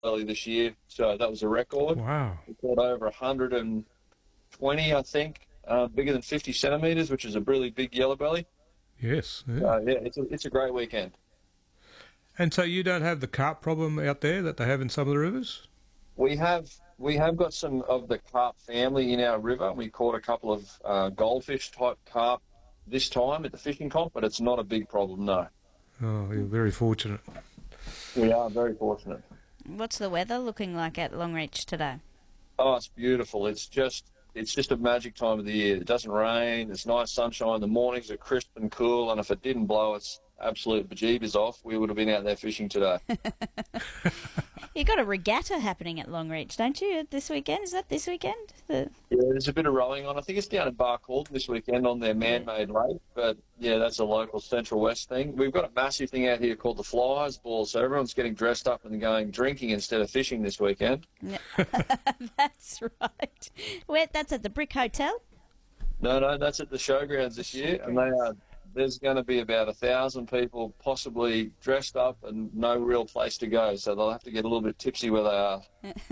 belly this year, so that was a record. Wow. We caught over 120, I think, bigger than 50 centimetres, which is a really big yellow belly. Yes. Yeah. It's a great weekend. And so you don't have the carp problem out there that they have in some of the rivers? We have got some of the carp family in our river. We caught a couple of goldfish type carp this time at the fishing comp, but it's not a big problem, no. Oh, you're very fortunate. We are very fortunate. What's the weather looking like at Longreach today? Oh, it's beautiful. It's just a magic time of the year. It doesn't rain. There's nice sunshine. The mornings are crisp and cool, and if it didn't blow its absolute bejeebers off, we would have been out there fishing today. You got a regatta happening at Longreach, don't you, this weekend? Is that this weekend? Yeah, there's a bit of rowing on. I think it's down at Barcaldine this weekend on their man-made lake. But, yeah, that's a local Central West thing. We've got a massive thing out here called the Flyers Ball, so everyone's getting dressed up and going drinking instead of fishing this weekend. That's right. That's at the Brick Hotel? No, that's at the showgrounds this year, and there's going to be about 1,000 people possibly dressed up and no real place to go, so they'll have to get a little bit tipsy where they are.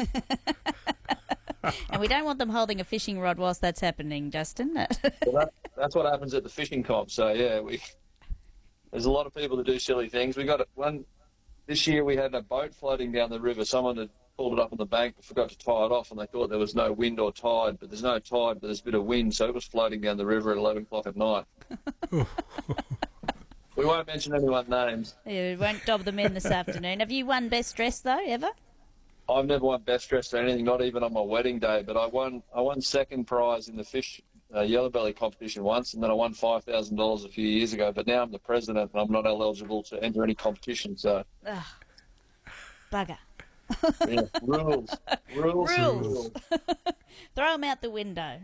And we don't want them holding a fishing rod whilst that's happening, Justin. Well, that's what happens at the fishing comp, so yeah, there's a lot of people that do silly things. We got one this year. We had a boat floating down the river. Someone had pulled it up on the bank but forgot to tie it off, and they thought there was no wind or tide, but there's no tide, but there's a bit of wind, so it was floating down the river at 11 o'clock at night. We won't mention anyone's names. Yeah, we won't dob them in this afternoon. Have you won best dressed though, ever? I've never won best dressed or anything, not even on my wedding day, but I won second prize in the fish yellow belly competition once, and then I won $5,000 a few years ago, but now I'm the president and I'm not eligible to enter any competition, so... Ugh. Bugger. Yeah, rules. Throw them out the window.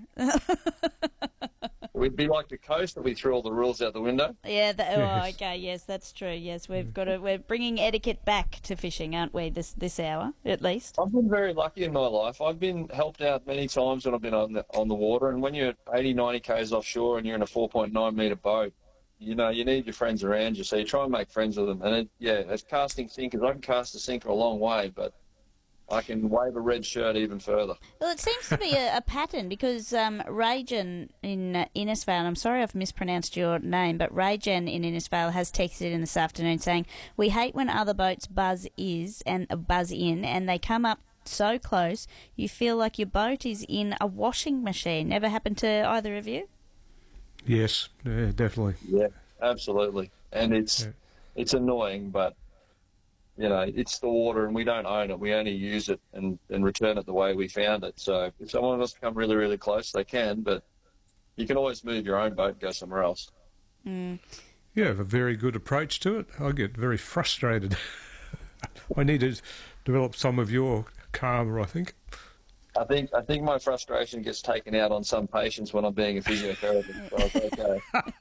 We'd be like the coast, and we threw all the rules out the window. Yeah. Yes. Oh, okay. Yes, that's true. Yes, we're bringing etiquette back to fishing, aren't we? This hour, at least. I've been very lucky in my life. I've been helped out many times when I've been on the water, and when you're 80, 90 k's offshore and you're in a 4.9 metre boat, you need your friends around you, so you try and make friends with them. And as casting sinkers, I can cast a sinker a long way, but I can wave a red shirt even further. Well, it seems to be a pattern because Rajan in Innisfail, and I'm sorry I've mispronounced your name, but Rajan in Innisfail has texted in this afternoon saying, "We hate when other boats buzz in and they come up so close you feel like your boat is in a washing machine." Never happened to either of you? Yes, yeah, definitely. Yeah, absolutely. And it's annoying, but it's the water and we don't own it. We only use it and return it the way we found it. So if someone wants to come really, really close, they can, but you can always move your own boat and go somewhere else. Mm. You have a very good approach to it. I get very frustrated. I need to develop some of your karma, I think. I think my frustration gets taken out on some patients when I'm being a physiotherapist. So it's okay.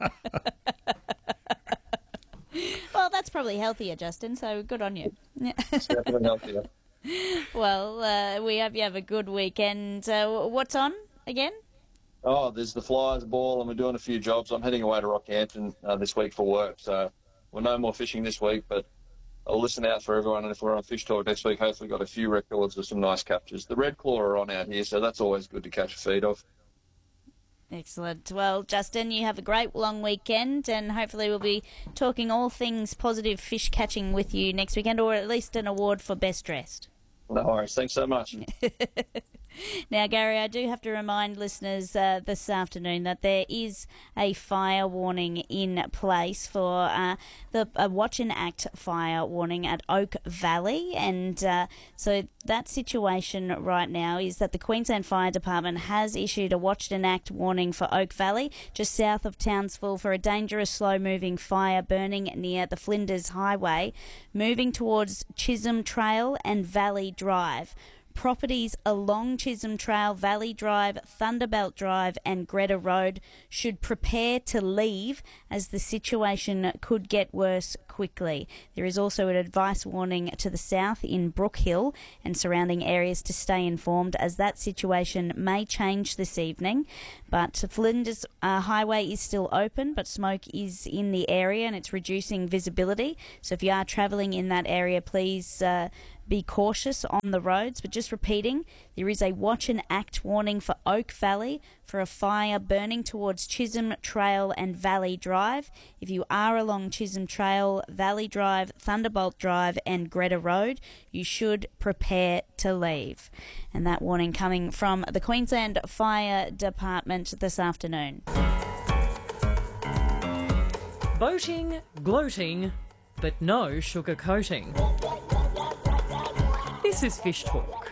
Well, that's probably healthier, Justin, so good on you. It's definitely healthier. Well, we hope you have a good weekend. What's on again? Oh, there's the Flyers Ball, and we're doing a few jobs. I'm heading away to Rockhampton this week for work, so we're no more fishing this week, but I'll listen out for everyone, and if we're on Fish Talk next week, hopefully got a few records with some nice captures. The Red Claw are on out here, so that's always good to catch a feed of. Excellent. Well, Justin, you have a great long weekend, and hopefully we'll be talking all things positive fish catching with you next weekend, or at least an award for best dressed. No worries. Thanks so much. Now, Gary, I do have to remind listeners this afternoon that there is a fire warning in place for the Watch and Act fire warning at Oak Valley. And so that situation right now is that the Queensland Fire Department has issued a Watch and Act warning for Oak Valley, just south of Townsville, for a dangerous slow-moving fire burning near the Flinders Highway, moving towards Chisholm Trail and Valley Drive. Properties along Chisholm Trail, Valley Drive, Thunderbelt Drive and Greta Road should prepare to leave as the situation could get worse quickly. There is also an advice warning to the south in Brook Hill and surrounding areas to stay informed, as that situation may change this evening. But Flinders Highway is still open, but smoke is in the area and it's reducing visibility. So if you are travelling in that area, please be cautious on the roads. But just repeating, there is a watch and act warning for Oak Valley for a fire burning towards Chisholm Trail and Valley Drive. If you are along Chisholm Trail, Valley Drive, Thunderbolt Drive and Greta Road, you should prepare to leave. And that warning coming from the Queensland Fire Department this afternoon. Boating, gloating, but no sugar-coating. This is Fish Talk.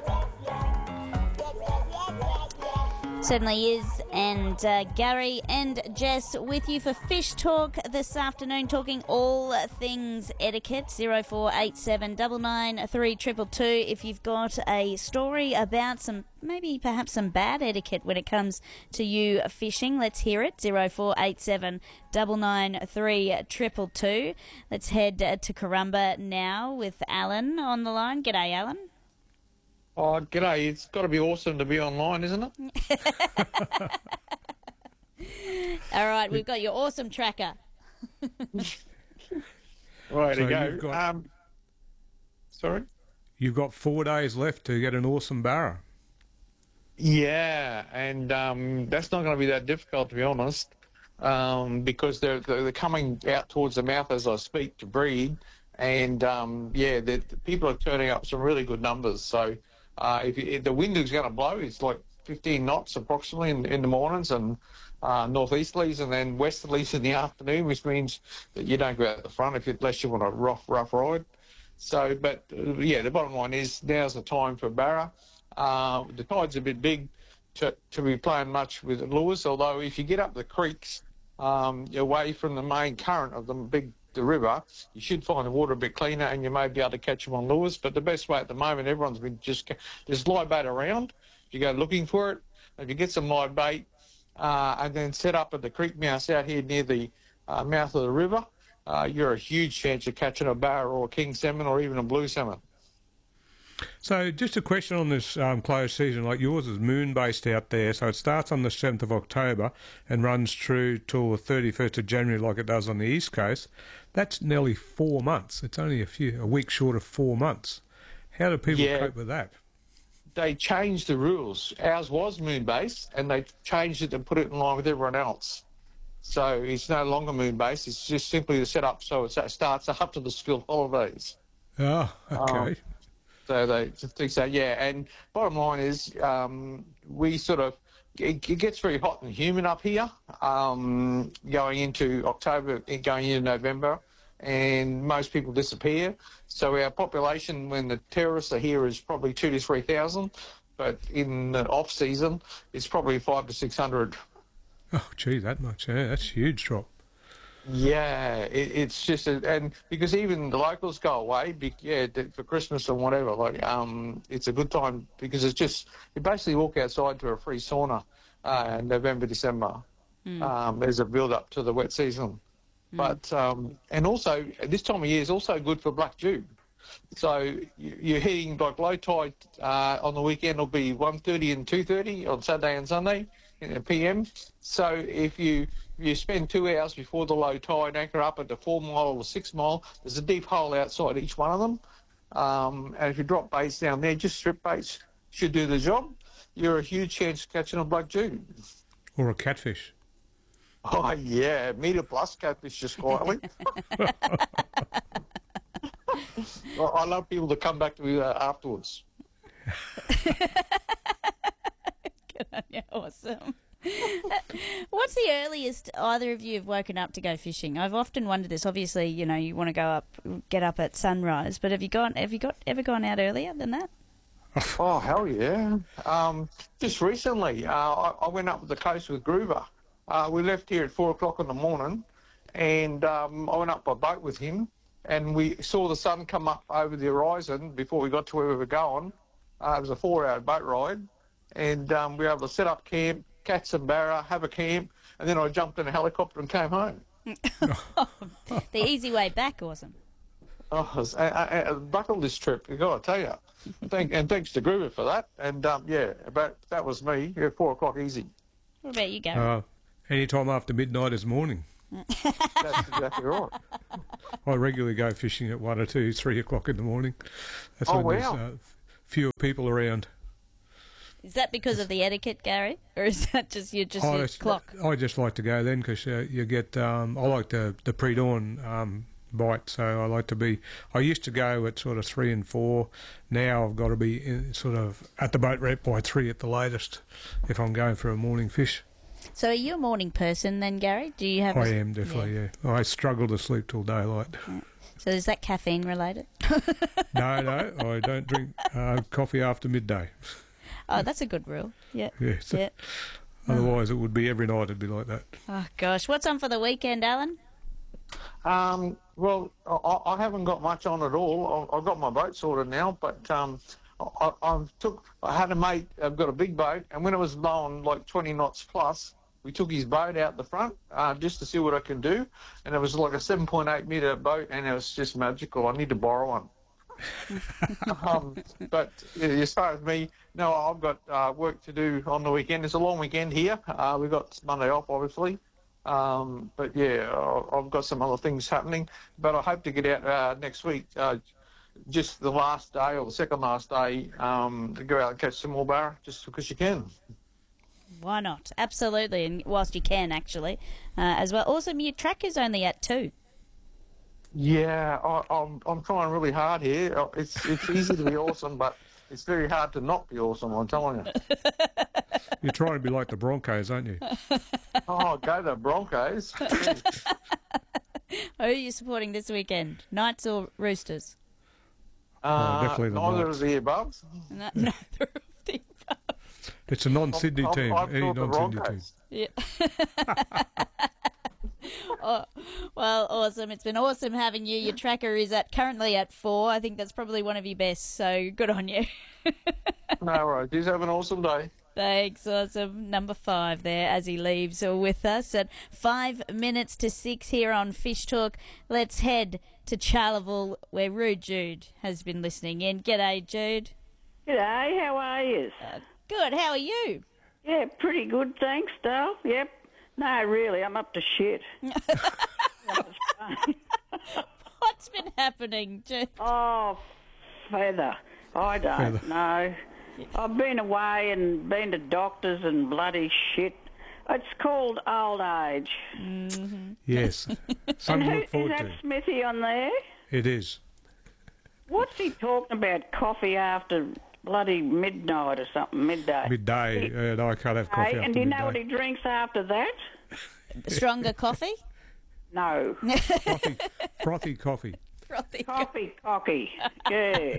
Certainly is, and Gary and Jess with you for Fish Talk this afternoon, talking all things etiquette. 0487 993 222 if you've got a story about perhaps some bad etiquette when it comes to you fishing. Let's hear it. 0487 993 222. Let's head to Corumba now with Alan on the line. G'day, Alan. Oh, g'day. It's got to be awesome to be online, isn't it? All right, we've got your awesome tracker. Right, So to you've go. got- Sorry? You've got 4 days left to get an awesome barra. Yeah, and that's not going to be that difficult, to be honest, because they're coming out towards the mouth as I speak to breed, and the people are turning up some really good numbers. So if the wind is going to blow, it's like 15 knots approximately in the mornings, and northeasterlies, and then westerlies in the afternoon, which means that you don't go out the front unless you want a rough ride. So, but the bottom line is now's the time for barra. The tide's a bit big to be playing much with lures, although if you get up the creeks away from the main current of the river, you should find the water a bit cleaner and you may be able to catch them on lures. But the best way at the moment, everyone's been just live bait around. You go looking for it. If you get some live bait and then set up at the creek mouths out here near the mouth of the river, you're a huge chance of catching a barra or a king salmon or even a blue salmon. So just a question on this closed season, like yours is moon-based out there, so it starts on the 7th of October and runs through till the 31st of January like it does on the East Coast. That's nearly 4 months. It's only a week short of 4 months. How do people cope with that? They changed the rules. Ours was moon-based, and they changed it and put it in line with everyone else. So it's no longer moon-based. It's just simply the setup so it starts up to the school holidays. Oh, okay. So they think so, yeah. And bottom line is we sort of, it gets very hot and humid up here going into October, going into November, and most people disappear. So our population, when the terrorists are here, is probably 2,000 to 3,000, but in the off-season, it's probably 500 to 600. Oh, gee, that much. Yeah, that's a huge drop. Yeah, it's just, and because even the locals go away, for Christmas and whatever, it's a good time because it's just, you basically walk outside to a free sauna in November, December. There's a build-up to the wet season. But, and also, this time of year is also good for black June. So you're hitting, like low tide on the weekend will be 1:30 and 2:30 on Saturday and Sunday PM. So if you spend 2 hours before the low tide, anchor up at the 4 mile or 6 mile, there's a deep hole outside each one of them. And if you drop baits down there, just strip baits should do the job. You're a huge chance of catching a black June. Or a catfish. Oh, yeah, metre plus catfish just quietly. I love people to come back to me afterwards. Good on you. Awesome. What's the earliest either of you have woken up to go fishing? I've often wondered this. Obviously, you want to get up at sunrise, but have you ever gone out earlier than that? Oh, hell yeah. Just recently, I went up the coast with Groover. We left here at 4 o'clock in the morning, and I went up by boat with him, and we saw the sun come up over the horizon before we got to where we were going. It was a 4-hour boat ride, and we were able to set up camp, catch some barra, have a camp, and then I jumped in a helicopter and came home. The easy way back, awesome. Oh, I buckled this trip, I got to tell you. And thanks to Groover for that. And, but that was me, 4 o'clock easy. What about you, Gary? Any time after midnight is morning. That's exactly right. I regularly go fishing at 1 or 2, 3 o'clock in the morning. That's Oh, when wow. there's fewer people around. Is that because of the etiquette, Gary, or is that just your clock? I just like to go then because you get. I like the pre-dawn bite, so I like to be. I used to go at sort of 3 and 4. Now I've got to be sort of at the boat ramp by 3 at the latest if I'm going for a morning fish. So are you a morning person then, Gary? Do you have? I am definitely. Yeah. I struggle to sleep till daylight. So is that caffeine related? No, I don't drink coffee after midday. Oh, that's a good rule. Yeah. Yeah. Yeah. Otherwise, it would be every night. It'd be like that. Oh gosh, what's on for the weekend, Alan? Well, I haven't got much on at all. I've got my boat sorted now, but I had a mate. I've got a big boat, and when it was blowing like 20 knots plus, we took his boat out the front just to see what I can do, and it was like a 7.8 metre boat, and it was just magical. I need to borrow one. But as far as me, no, I've got work to do on the weekend. It's a long weekend here. We've got Monday off, obviously. But yeah, I've got some other things happening. But I hope to get out next week, just the last day or the second last day, to go out and catch some more barra, just because you can. Why not? Absolutely, and whilst you can, actually, as well. Also, your track is only at 2. Yeah, I'm trying really hard here. It's easy to be awesome, but it's very hard to not be awesome, I'm telling you. You're trying to be like the Broncos, aren't you? Oh, go the Broncos. Who are you supporting this weekend? Knights or Roosters? Definitely the neither Knights. of the above. No, neither of the above. It's a non-Sydney team. I've Any thought the non-Sydney team. Broncos. Yeah. Oh, well, awesome. It's been awesome having you. Your tracker is currently at 4. I think that's probably one of your best, so good on you. No worries. You have an awesome day. Thanks, awesome. Number 5 there as he leaves with us at 5 minutes to 6 here on Fish Talk. Let's head to Charleville where Rude Jude has been listening in. G'day, Jude. G'day, how are you? Good, how are you? Yeah, pretty good, thanks, Dale. Yep. No, really, I'm up to shit. What's been happening, Jude? Oh, feather. I don't know. I've been away and been to doctors and bloody shit. It's called old age. Mm-hmm. Yes. Something to look Is forward that to. Smithy on there? It is. What's he talking about, coffee after bloody midnight or something, midday? Midday. No, I can't have coffee Hey, after and do you know midday. what he drinks after that? Stronger coffee? No. Frothy coffee. Frothy. Coffee. Yeah.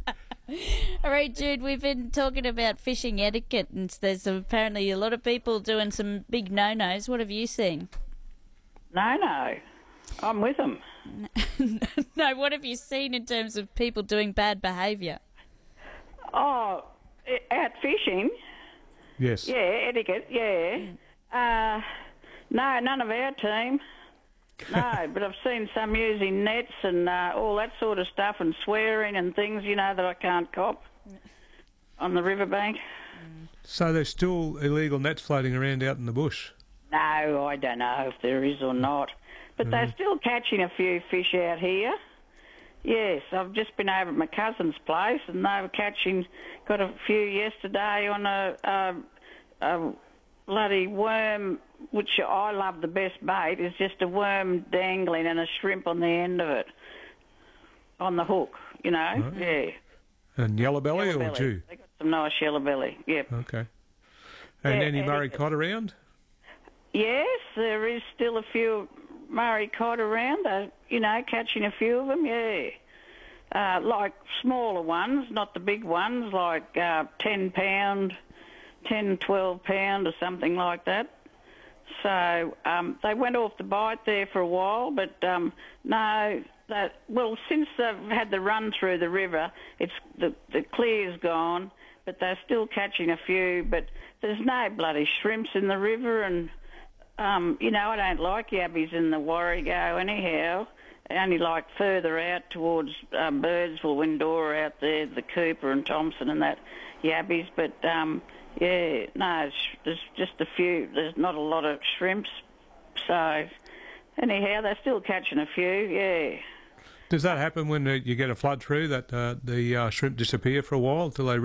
All right, Jude, we've been talking about fishing etiquette, and there's apparently a lot of people doing some big no-nos. What have you seen? No. I'm with them. No, what have you seen in terms of people doing bad behaviour? Oh, out fishing? Yes. Yeah, etiquette, yeah. No, none of our team. No, but I've seen some using nets and all that sort of stuff and swearing and things, that I can't cop on the riverbank. So there's still illegal nets floating around out in the bush? No, I don't know if there is or not. But they're still catching a few fish out here. Yes, I've just been over at my cousin's place and they were got a few yesterday on a bloody worm, which I love the best bait, is just a worm dangling and a shrimp on the end of it, on the hook, Right. yeah. And yellow belly or Yellow belly. Jew? They got some nice yellow belly, yep. Okay. And Yeah, any Murray etiquette. cod around? Yes, there is still a few Murray cod around, catching a few of them, yeah. Like smaller ones, not the big ones, like 10 pound, 10, 12 pound or something like that. So they went off the bite there for a while, but no, since they've had the run through the river, it's the clear's gone, but they're still catching a few. But there's no bloody shrimps in the river, and I don't like yabbies in the Warrego anyhow. I only like further out towards Birdsville, Windora out there, the Cooper and Thompson and that yabbies, but yeah, no, there's just a few. There's not a lot of shrimps, so anyhow, they're still catching a few, yeah. Does that happen when you get a flood through, that the shrimp disappear for a while until they